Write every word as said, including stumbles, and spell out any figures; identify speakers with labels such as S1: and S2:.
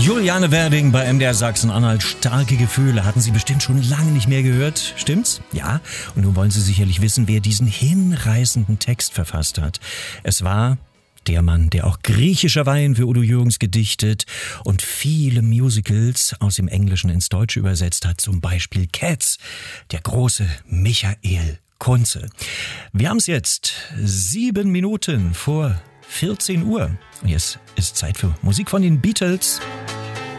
S1: Juliane Werding bei M D R Sachsen-Anhalt. Starke Gefühle hatten Sie bestimmt schon lange nicht mehr gehört. Stimmt's? Ja. Und nun wollen Sie sicherlich wissen, wer diesen hinreißenden Text verfasst hat. Es war der Mann, der auch Griechischer Wein für Udo Jürgens gedichtet und viele Musicals aus dem Englischen ins Deutsche übersetzt hat. Zum Beispiel Cats, der große Michael Kunze. Wir haben es jetzt sieben Minuten vor vierzehn Uhr. Und jetzt ist Zeit für Musik von den Beatles.